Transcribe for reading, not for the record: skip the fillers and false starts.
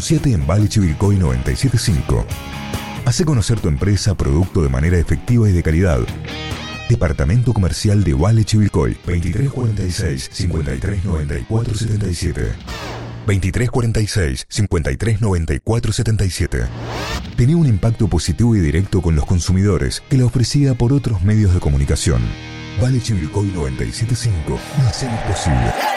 Anunciate en Vale Chivilcoy 975. Hace conocer tu empresa, producto de manera efectiva y de calidad. Departamento Comercial de Vale Chivilcoy, 2346-539477. 2346-539477. Tenía un impacto positivo y directo con los consumidores que la ofrecía por otros medios de comunicación. Vale Chivilcoy 975. Lo hacemos posible.